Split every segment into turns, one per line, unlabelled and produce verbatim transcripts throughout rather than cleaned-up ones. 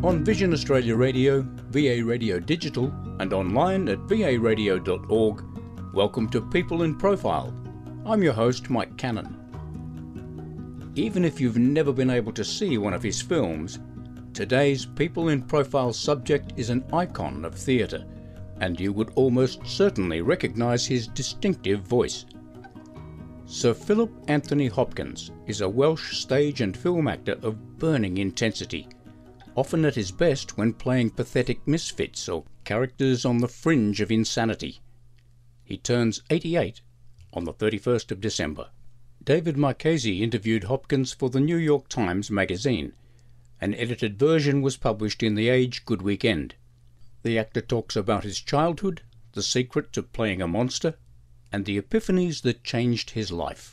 on Vision Australia Radio, V A Radio Digital, and online at v a radio dot org. Welcome to People in Profile. I'm your host, Mike Cannon. Even if you've never been able to see one of his films, today's People in Profile subject is an icon of theatre, and you would almost certainly recognise his distinctive voice. Sir Philip Anthony Hopkins is a Welsh stage and film actor of burning intensity, often at his best when playing pathetic misfits or characters on the fringe of insanity. He turns eighty-eight on the thirty-first of December. David Marchese interviewed Hopkins for the New York Times magazine. An edited version was published in The Age Good Weekend. The actor talks about his childhood, the secret to playing a monster, and the epiphanies that changed his life.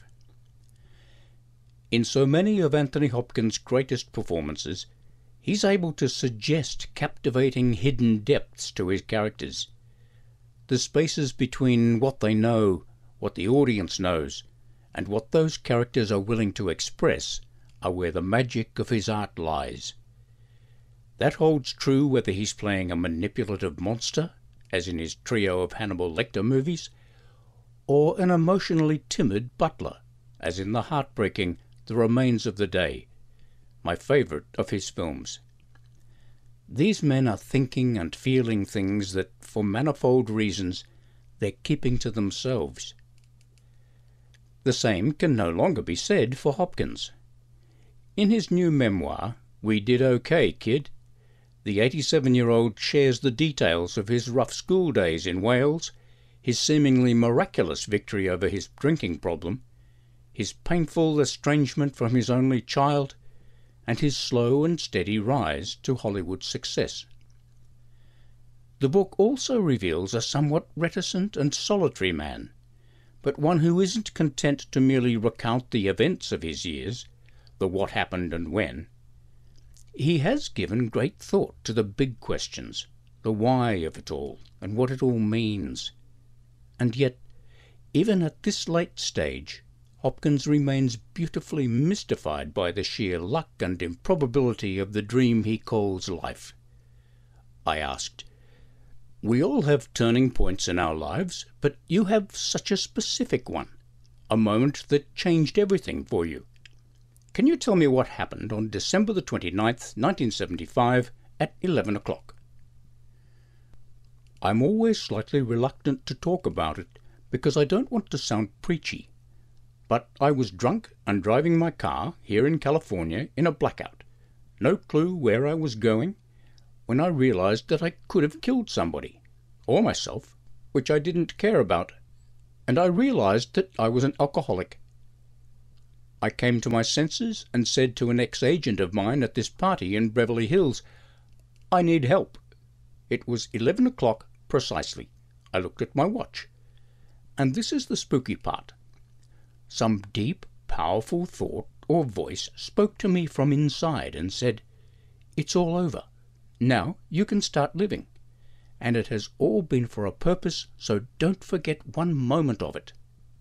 In so many of Anthony Hopkins' greatest performances, he's able to suggest captivating hidden depths to his characters. The spaces between what they know, what the audience knows, and what those characters are willing to express are where the magic of his art lies. That holds true whether he's playing a manipulative monster, as in his trio of Hannibal Lecter movies, or an emotionally timid butler, as in the heartbreaking The Remains of the Day, my favourite of his films. These men are thinking and feeling things that, for manifold reasons, they're keeping to themselves. The same can no longer be said for Hopkins. In his new memoir, We Did OK, Kid, the eighty-seven-year-old shares the details of his rough school days in Wales, his seemingly miraculous victory over his drinking problem, his painful estrangement from his only child, and his slow and steady rise to Hollywood success. The book also reveals a somewhat reticent and solitary man, but one who isn't content to merely recount the events of his years, the what happened and when. He has given great thought to the big questions, the why of it all, and what it all means. And yet, even at this late stage, Hopkins remains beautifully mystified by the sheer luck and improbability of the dream he calls life. I asked, "We all have turning points in our lives, but you have such a specific one, a moment that changed everything for you. Can you tell me what happened on December the twenty-ninth, nineteen seventy-five, at eleven o'clock? I'm always slightly reluctant to talk about it because I don't want to sound preachy. But I was drunk and driving my car here in California in a blackout, no clue where I was going, when I realized that I could have killed somebody, or myself, which I didn't care about, and I realized that I was an alcoholic. I came to my senses and said to an ex-agent of mine at this party in Beverly Hills, 'I need help.' It was eleven o'clock precisely. I looked at my watch. And this is the spooky part. Some deep, powerful thought or voice spoke to me from inside and said, 'It's all over. Now you can start living. And it has all been for a purpose, so don't forget one moment of it.'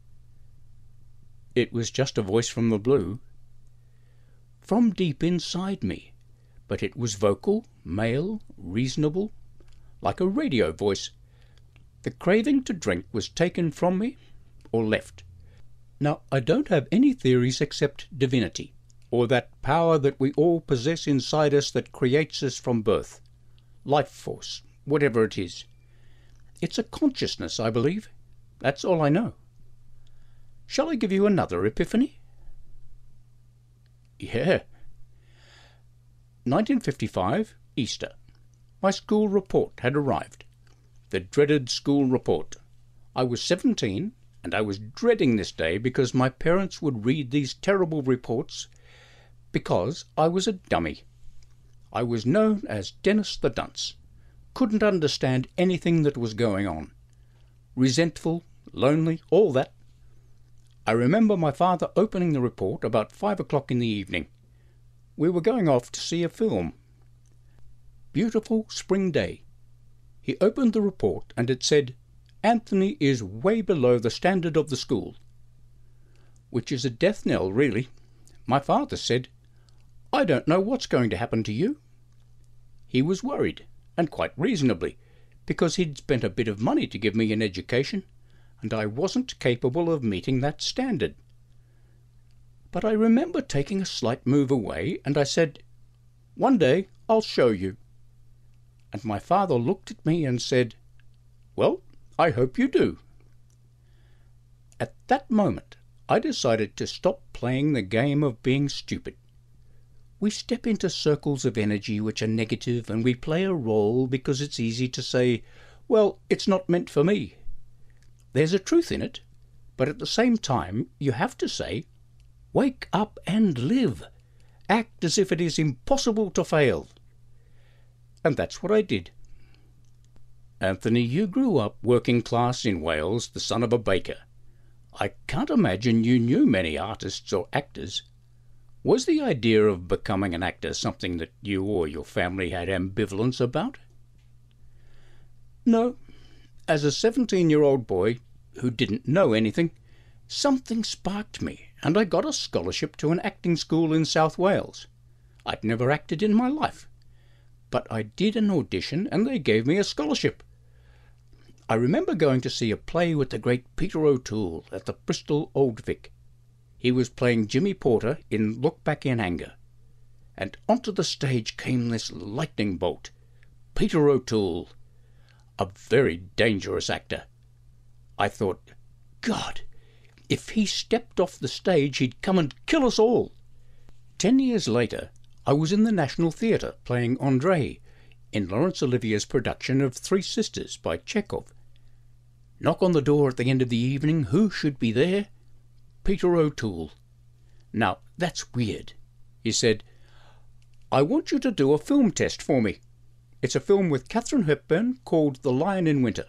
It was just a voice from the blue. From deep inside me, but it was vocal, male, reasonable, like a radio voice. The craving to drink was taken from me or left. Now, I don't have any theories except divinity, or that power that we all possess inside us that creates us from birth. Life force, whatever it is. It's a consciousness, I believe. That's all I know. Shall I give you another epiphany?" "Yeah." nineteen fifty-five, Easter. My school report had arrived. The dreaded school report. I was seventeen, and I was dreading this day because my parents would read these terrible reports, because I was a dummy. I was known as Dennis the Dunce. Couldn't understand anything that was going on. Resentful, lonely, all that. I remember my father opening the report about five o'clock in the evening. We were going off to see a film. Beautiful spring day. He opened the report and it said, "Anthony is way below the standard of the school." Which is a death knell, really. My father said, "I don't know what's going to happen to you." He He was worried, and quite reasonably, because he'd spent a bit of money to give me an education, and I wasn't capable of meeting that standard. But I remember taking a slight move away, and I said, "One day I'll show you." And my father looked at me and said, "Well, I hope you do." At that moment, I decided to stop playing the game of being stupid. We step into circles of energy which are negative, and we play a role because it's easy to say, "Well, it's not meant for me." There's a truth in it, but at the same time you have to say, "Wake up and live. Act as if it is impossible to fail." And that's what I did. Anthony, you grew up working class in Wales, the son of a baker. I can't imagine you knew many artists or actors. Was the idea of becoming an actor something that you or your family had ambivalence about? No. As a seventeen-year-old boy who didn't know anything, something sparked me, and I got a scholarship to an acting school in South Wales. I'd never acted in my life, but I did an audition and they gave me a scholarship. I remember going to see a play with the great Peter O'Toole at the Bristol Old Vic. He was playing Jimmy Porter in Look Back in Anger, and onto the stage came this lightning bolt. Peter O'Toole, a very dangerous actor. I thought, God, if he stepped off the stage, he'd come and kill us all. Ten years later, I was in the National Theatre playing Andrei in Laurence Olivier's production of Three Sisters by Chekhov. Knock on the door at the end of the evening. Who should be there? Peter O'Toole. Now, that's weird. He said, "I want you to do a film test for me. It's a film with Katharine Hepburn called The Lion in Winter."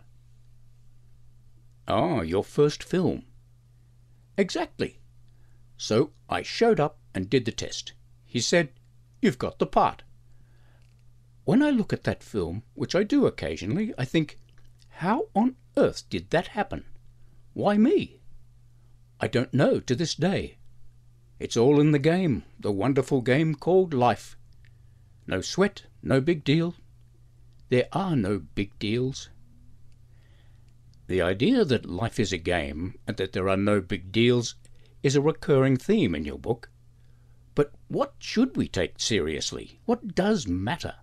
"Ah, your first film." "Exactly." So I showed up and did the test. He said, "You've got the part." When I look at that film, which I do occasionally, I think, how on earth did that happen? Why me? I don't know to this day. It's all in the game, the wonderful game called life. No sweat, no big deal. There are no big deals. The idea that life is a game and that there are no big deals is a recurring theme in your book. But what should we take seriously? What does matter?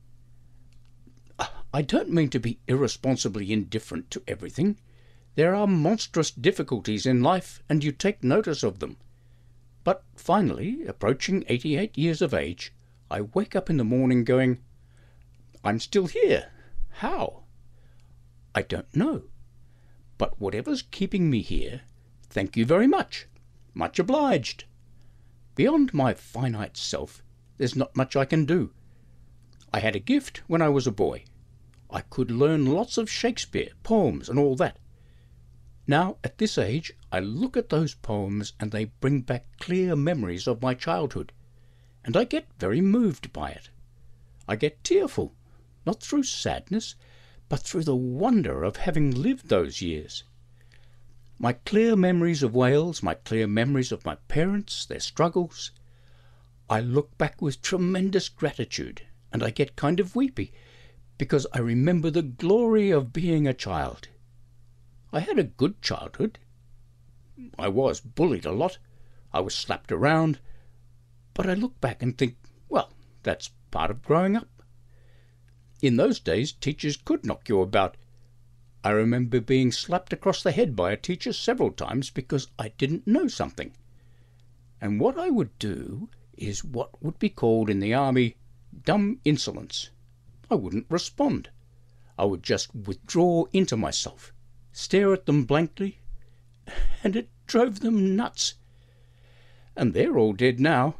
I don't mean to be irresponsibly indifferent to everything. There are monstrous difficulties in life, and you take notice of them. But finally, approaching eighty-eight years of age, I wake up in the morning going, I'm still here. How? I don't know. But whatever's keeping me here, thank you very much. Much obliged. Beyond my finite self, there's not much I can do. I had a gift when I was a boy. I could learn lots of Shakespeare, poems, and all that. Now, at this age, I look at those poems and they bring back clear memories of my childhood, and I get very moved by it. I get tearful, not through sadness, but through the wonder of having lived those years. My clear memories of Wales, my clear memories of my parents, their struggles, I look back with tremendous gratitude, and I get kind of weepy, because I remember the glory of being a child. I had a good childhood. I was bullied a lot. I was slapped around. But I look back and think, well, that's part of growing up. In those days, teachers could knock you about. I remember being slapped across the head by a teacher several times because I didn't know something. And what I would do is what would be called in the army dumb insolence. I wouldn't respond. I would just withdraw into myself, stare at them blankly, and it drove them nuts. And they're all dead now.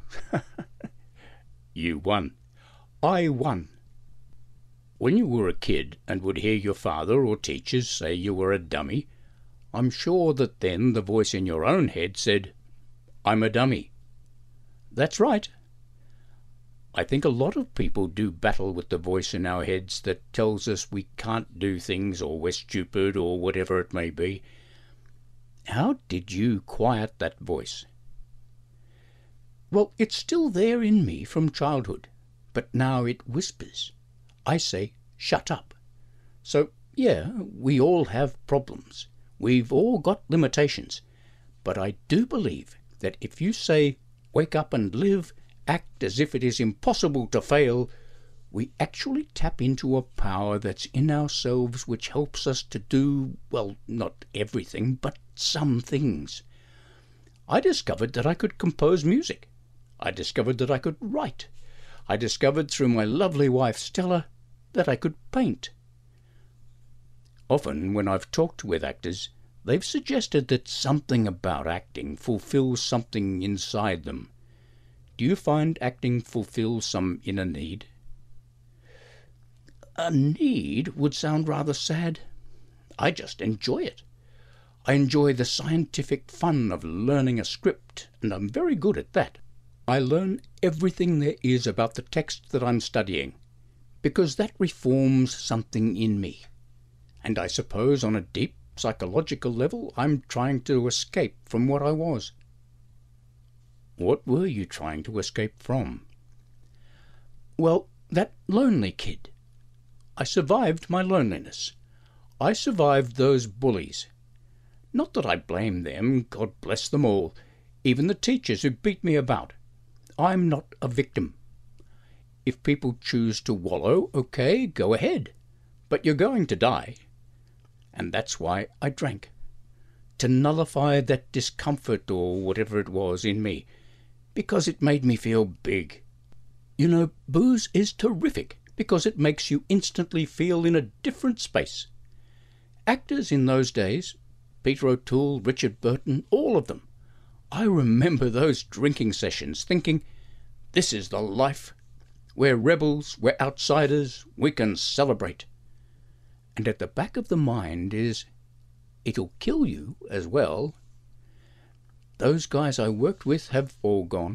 You won. I won. When you were a kid and would hear your father or teachers say you were a dummy, I'm sure that then the voice in your own head said, I'm a dummy. That's right. I think a lot of people do battle with the voice in our heads that tells us we can't do things or we're stupid or whatever it may be. How did you quiet that voice? Well, it's still there in me from childhood, but now it whispers. I say, shut up. So, yeah, we all have problems. We've all got limitations. But I do believe that if you say, wake up and live, act as if it is impossible to fail, we actually tap into a power that's in ourselves which helps us to do, well, not everything, but some things. I discovered that I could compose music. I discovered that I could write. I discovered through my lovely wife Stella that I could paint. Often when I've talked with actors, they've suggested that something about acting fulfills something inside them. Do you find acting fulfills some inner need? A need would sound rather sad. I just enjoy it. I enjoy the scientific fun of learning a script, and I'm very good at that. I learn everything there is about the text that I'm studying, because that reforms something in me. And I suppose on a deep psychological level I'm trying to escape from what I was. What were you trying to escape from? Well, that lonely kid. I survived my loneliness. I survived those bullies. Not that I blame them, God bless them all, even the teachers who beat me about. I'm not a victim. If people choose to wallow, okay, go ahead. But you're going to die. And that's why I drank. To nullify that discomfort or whatever it was in me, because it made me feel big. You know, booze is terrific because it makes you instantly feel in a different space. Actors in those days, Peter O'Toole, Richard Burton, all of them, I remember those drinking sessions thinking, this is the life. We're rebels, we're outsiders, we can celebrate. And at the back of the mind is, it'll kill you as well. Those guys I worked with have all gone.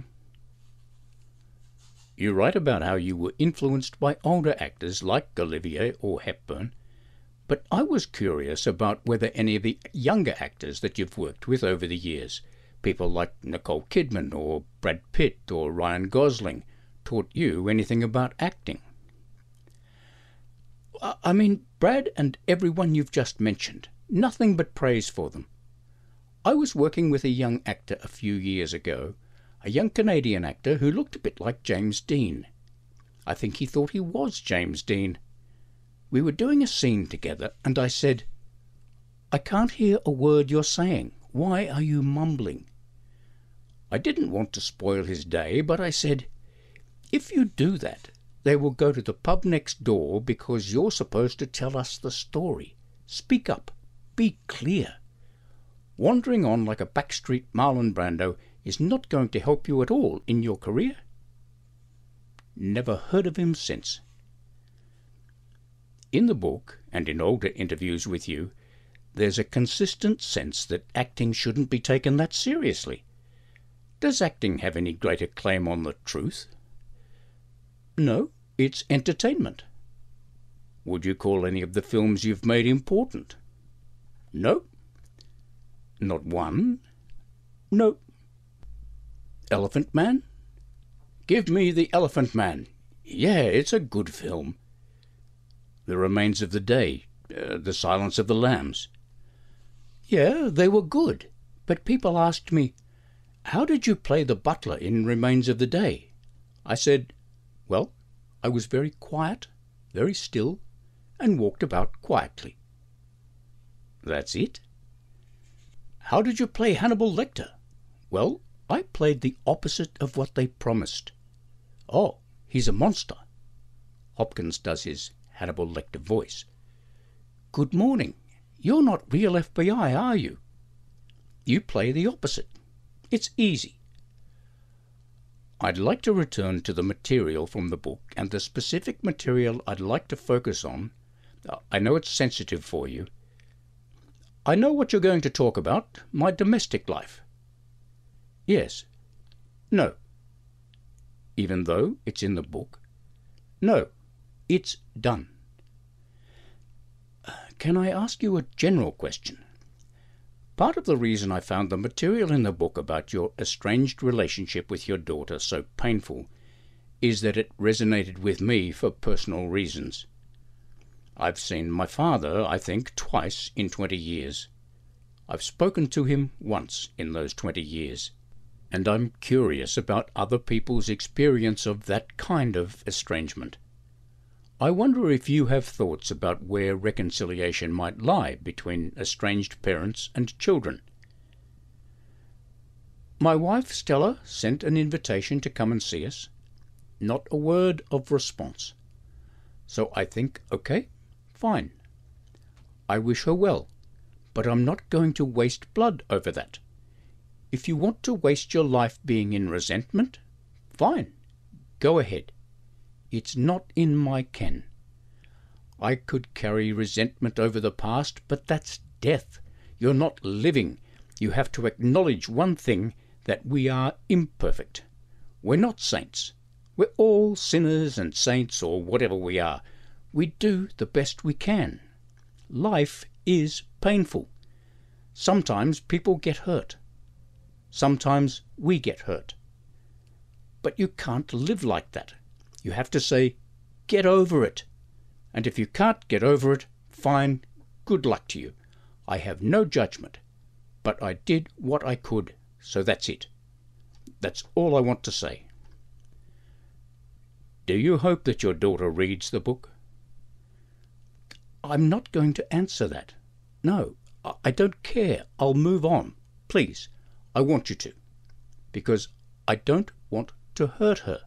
You write about how you were influenced by older actors like Olivier or Hepburn, but I was curious about whether any of the younger actors that you've worked with over the years, people like Nicole Kidman or Brad Pitt or Ryan Gosling, taught you anything about acting. I mean, Brad and everyone you've just mentioned, nothing but praise for them. I was working with a young actor a few years ago, a young Canadian actor who looked a bit like James Dean. I think he thought he was James Dean. We were doing a scene together, and I said, I can't hear a word you're saying. Why are you mumbling? I didn't want to spoil his day, but I said, if you do that, they will go to the pub next door because you're supposed to tell us the story. Speak up. Be clear. Wandering on like a backstreet Marlon Brando is not going to help you at all in your career. Never heard of him since. In the book, and in older interviews with you, there's a consistent sense that acting shouldn't be taken that seriously. Does acting have any greater claim on the truth? No, it's entertainment. Would you call any of the films you've made important? No. Not one? No. Elephant Man? Give me The Elephant Man. Yeah, it's a good film. The Remains of the Day, uh, The Silence of the Lambs. Yeah, they were good, but people asked me, how did you play the butler in Remains of the Day? I said, well, I was very quiet, very still, and walked about quietly. That's it. How did you play Hannibal Lecter? Well, I played the opposite of what they promised. Oh, he's a monster. Hopkins does his Hannibal Lecter voice. Good morning. You're not real F B I, are you? You play the opposite. It's easy. I'd like to return to the material from the book, and the specific material I'd like to focus on. I know it's sensitive for you. I know what you're going to talk about, my domestic life. Yes. No. Even though it's in the book? No. It's done. Can I ask you a general question? Part of the reason I found the material in the book about your estranged relationship with your daughter so painful is that it resonated with me for personal reasons. I've seen my father, I think, twice in twenty years. I've spoken to him once in those twenty years, and I'm curious about other people's experience of that kind of estrangement. I wonder if you have thoughts about where reconciliation might lie between estranged parents and children. My wife, Stella, sent an invitation to come and see us. Not a word of response. So I think, okay, fine. I wish her well, but I'm not going to waste blood over that. If you want to waste your life being in resentment, fine, go ahead. It's not in my ken. I could carry resentment over the past, but that's death. You're not living. You have to acknowledge one thing, that we are imperfect. We're not saints. We're all sinners and saints, or whatever we are. We do the best we can. Life is painful. Sometimes people get hurt. Sometimes we get hurt. But you can't live like that. You have to say, get over it. And if you can't get over it, fine, good luck to you. I have no judgment. But I did what I could, so that's it. That's all I want to say. Do you hope that your daughter reads the book? I'm not going to answer that. No, I don't care. I'll move on. Please, I want you to. Because I don't want to hurt her.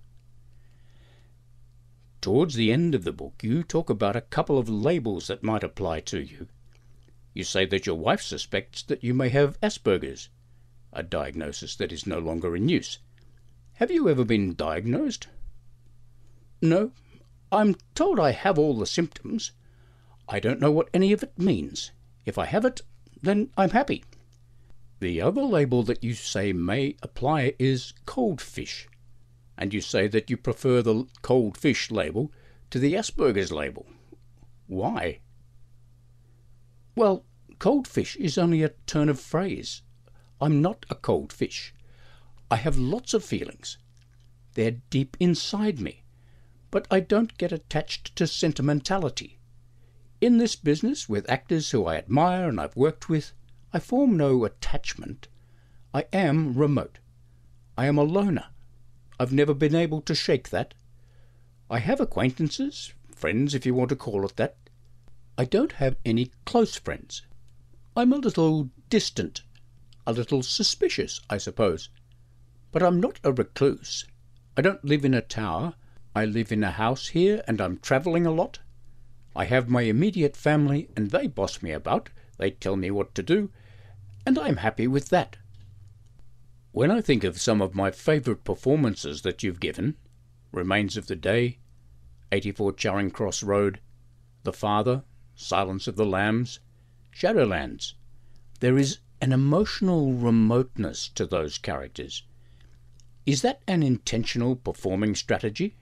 Towards the end of the book, you talk about a couple of labels that might apply to you. You say that your wife suspects that you may have Asperger's, a diagnosis that is no longer in use. Have you ever been diagnosed? No, I'm told I have all the symptoms. I don't know what any of it means. If I have it, then I'm happy. The other label that you say may apply is cold fish, and you say that you prefer the cold fish label to the Asperger's label. Why? Well, cold fish is only a turn of phrase. I'm not a cold fish. I have lots of feelings. They're deep inside me, but I don't get attached to sentimentality. In this business, with actors who I admire and I've worked with, I form no attachment. I am remote. I am a loner. I've never been able to shake that. I have acquaintances, friends if you want to call it that. I don't have any close friends. I'm a little distant, a little suspicious, I suppose. But I'm not a recluse. I don't live in a tower. I live in a house here, and I'm travelling a lot. I have my immediate family, and they boss me about. They tell me what to do, and I'm happy with that. When I think of some of my favourite performances that you've given, Remains of the Day, eighty-four Charing Cross Road, The Father, Silence of the Lambs, Shadowlands, there is an emotional remoteness to those characters. Is that an intentional performing strategy?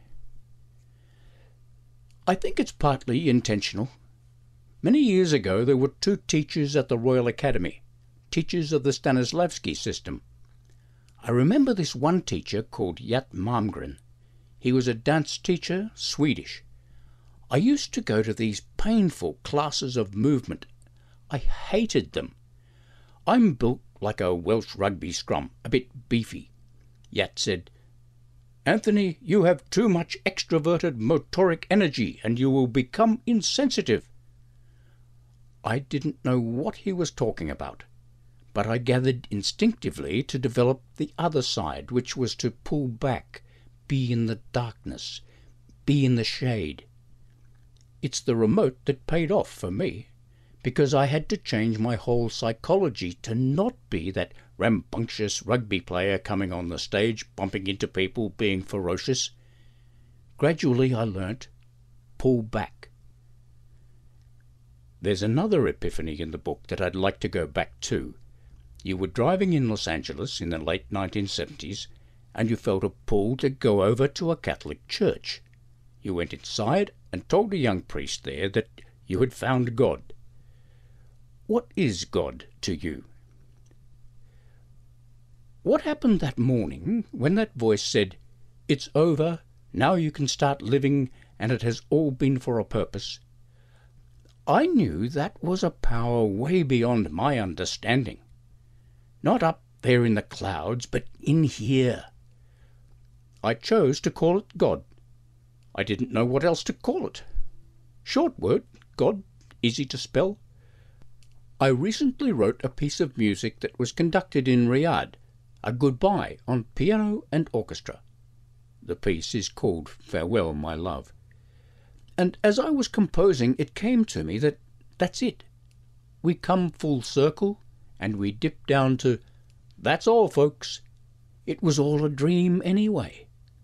I think it's partly intentional. Many years ago there were two teachers at the Royal Academy, teachers of the Stanislavski system. I remember this one teacher called Jat Malmgren. He was a dance teacher, Swedish. I used to go to these painful classes of movement. I hated them. I'm built like a Welsh rugby scrum, a bit beefy. Jat said, "Anthony, you have too much extroverted motoric energy and you will become insensitive." I didn't know what he was talking about, but I gathered instinctively to develop the other side, which was to pull back, be in the darkness, be in the shade. It's the remote that paid off for me, because I had to change my whole psychology to not be that rambunctious rugby player coming on the stage, bumping into people, being ferocious. Gradually I learnt, pull back. There's another epiphany in the book that I'd like to go back to. You were driving in Los Angeles in the late nineteen seventies, and you felt a pull to go over to a Catholic church. You went inside and told a young priest there that you had found God. What is God to you? What happened that morning when that voice said, "It's over, Now you can start living, and it has all been for a purpose. I knew that was a power way beyond my understanding. Not up there in the clouds, but in here. I chose to call it God. I didn't know what else to call it. Short word, God, easy to spell. I recently wrote a piece of music that was conducted in Riyadh, a goodbye on piano and orchestra. The piece is called Farewell, My Love. And as I was composing, it came to me that that's it. We come full circle, and we dip down to, that's all, folks. It was all a dream anyway.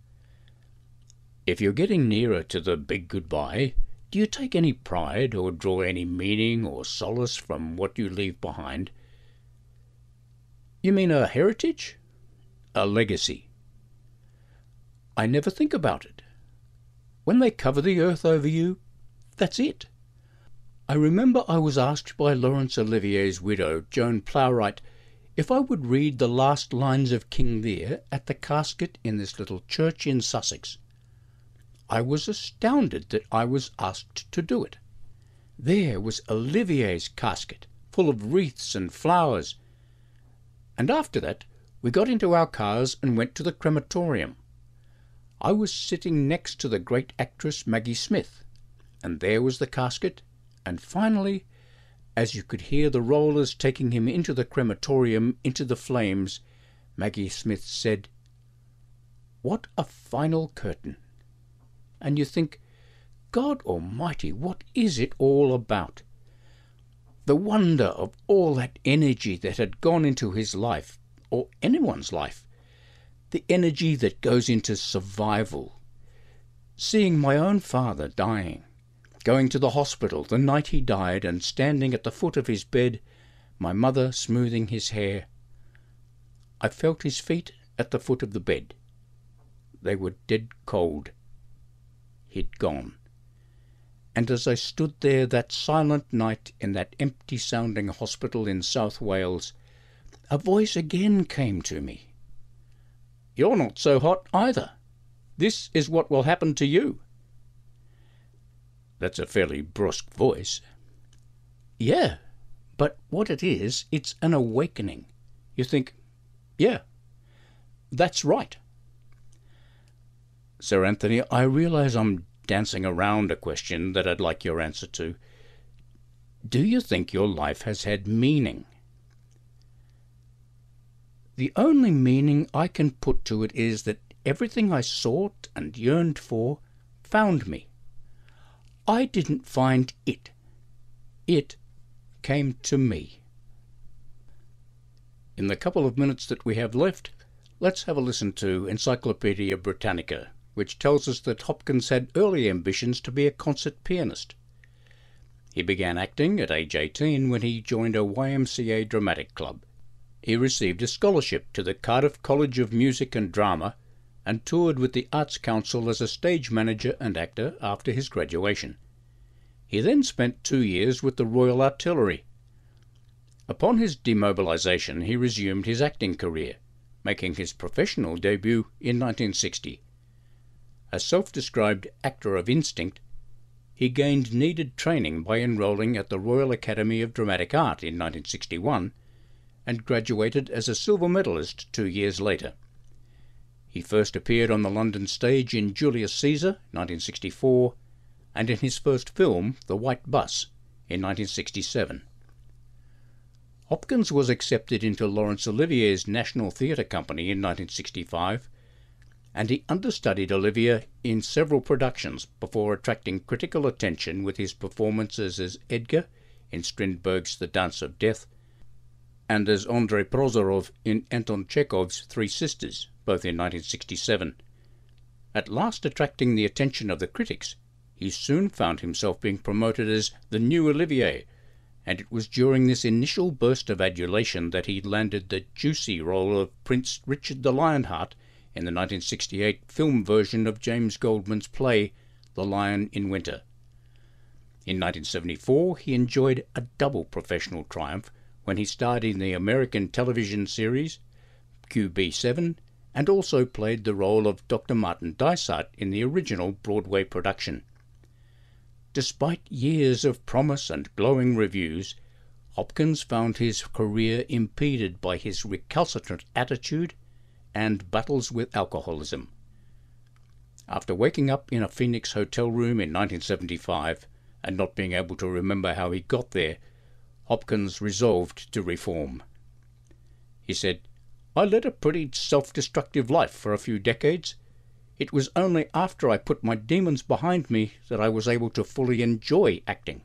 If you're getting nearer to the big goodbye, do you take any pride or draw any meaning or solace from what you leave behind? You mean a heritage? A legacy? I never think about it. When they cover the earth over you, that's it. I remember I was asked by Laurence Olivier's widow, Joan Plowright, if I would read the last lines of King Lear at the casket in this little church in Sussex. I was astounded that I was asked to do it. There was Olivier's casket, full of wreaths and flowers. And after that, we got into our cars and went to the crematorium. I was sitting next to the great actress Maggie Smith, and there was the casket, and finally, as you could hear the rollers taking him into the crematorium, into the flames, Maggie Smith said, "What a final curtain." And you think, God Almighty, what is it all about? The wonder of all that energy that had gone into his life, or anyone's life, the energy that goes into survival. Seeing my own father dying, going to the hospital the night he died and standing at the foot of his bed, my mother smoothing his hair. I felt his feet at the foot of the bed. They were dead cold. He'd gone. And as I stood there that silent night in that empty-sounding hospital in South Wales, a voice again came to me. "You're not so hot either. This is what will happen to you." That's a fairly brusque voice. Yeah, but what it is, it's an awakening. You think, yeah, that's right. Sir Anthony, I realize I'm dancing around a question that I'd like your answer to. Do you think your life has had meaning? The only meaning I can put to it is that everything I sought and yearned for found me. I didn't find it. It came to me. In the couple of minutes that we have left, let's have a listen to Encyclopaedia Britannica, which tells us that Hopkins had early ambitions to be a concert pianist. He began acting at age eighteen when he joined a Y M C A dramatic club. He received a scholarship to the Cardiff College of Music and Drama and toured with the Arts Council as a stage manager and actor after his graduation. He then spent two years with the Royal Artillery. Upon his demobilisation, he resumed his acting career, making his professional debut in nineteen sixty. A self-described actor of instinct, he gained needed training by enrolling at the Royal Academy of Dramatic Art in nineteen sixty-one and graduated as a silver medalist two years later. He first appeared on the London stage in Julius Caesar, nineteen sixty-four, and in his first film, The White Bus, in nineteen sixty-seven. Hopkins was accepted into Laurence Olivier's National Theatre Company in nineteen sixty-five, and he understudied Olivier in several productions before attracting critical attention with his performances as Edgar in Strindberg's The Dance of Death and as Andrei Prozorov in Anton Chekhov's Three Sisters, both in nineteen sixty-seven. At last attracting the attention of the critics, he soon found himself being promoted as the new Olivier, and it was during this initial burst of adulation that he landed the juicy role of Prince Richard the Lionheart in the nineteen sixty-eight film version of James Goldman's play The Lion in Winter. In nineteen seventy-four, he enjoyed a double professional triumph when he starred in the American television series Q B seven and also played the role of Doctor Martin Dysart in the original Broadway production. Despite years of promise and glowing reviews, Hopkins found his career impeded by his recalcitrant attitude and battles with alcoholism. After waking up in a Phoenix hotel room in nineteen seventy-five and not being able to remember how he got there, Hopkins resolved to reform. He said, "I led a pretty self-destructive life for a few decades. It was only after I put my demons behind me that I was able to fully enjoy acting."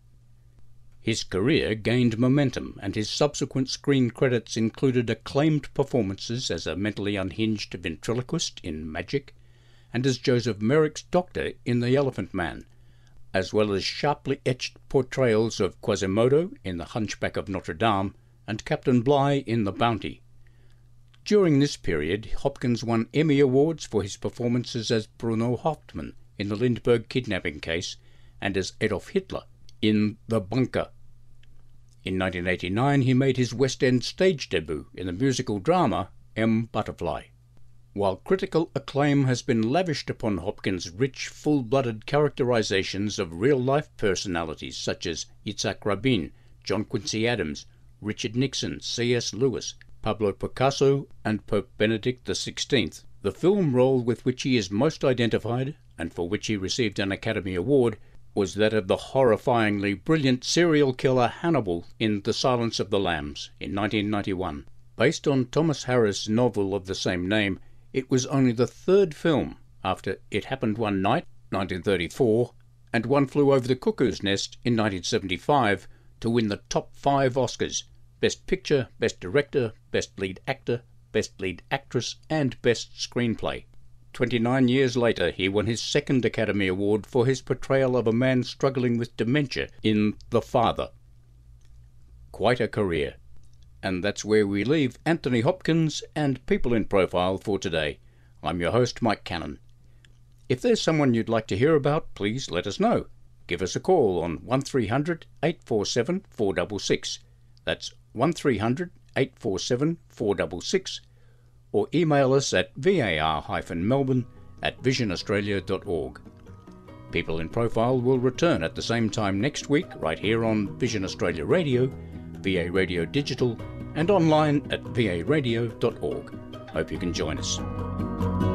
His career gained momentum, and his subsequent screen credits included acclaimed performances as a mentally unhinged ventriloquist in Magic, and as Joseph Merrick's doctor in The Elephant Man, as well as sharply etched portrayals of Quasimodo in The Hunchback of Notre Dame and Captain Bligh in The Bounty. During this period, Hopkins won Emmy Awards for his performances as Bruno Hauptmann in the Lindbergh kidnapping case and as Adolf Hitler in The Bunker. In nineteen eighty-nine, he made his West End stage debut in the musical drama M. Butterfly. While critical acclaim has been lavished upon Hopkins' rich, full-blooded characterizations of real-life personalities such as Yitzhak Rabin, John Quincy Adams, Richard Nixon, C S Lewis, Pablo Picasso, and Pope Benedict the sixteenth, the film role with which he is most identified, and for which he received an Academy Award, was that of the horrifyingly brilliant serial killer Hannibal in The Silence of the Lambs in nineteen ninety-one. Based on Thomas Harris' novel of the same name, it was only the third film after It Happened One Night, nineteen thirty-four, and One Flew Over the Cuckoo's Nest in nineteen seventy-five to win the top five Oscars: Best Picture, Best Director, Best Lead Actor, Best Lead Actress, and Best Screenplay. Twenty-nine years later, he won his second Academy Award for his portrayal of a man struggling with dementia in The Father. Quite a career. And that's where we leave Anthony Hopkins and People in Profile for today. I'm your host, Mike Cannon. If there's someone you'd like to hear about, please let us know. Give us a call on one three hundred, eight four seven, four six six. That's one three hundred, eight four seven, four six six. Or email us at var-melbourne at vision australia dot org. People in Profile will return at the same time next week, right here on Vision Australia Radio, V A Radio Digital, and online at v a radio dot org. Hope you can join us.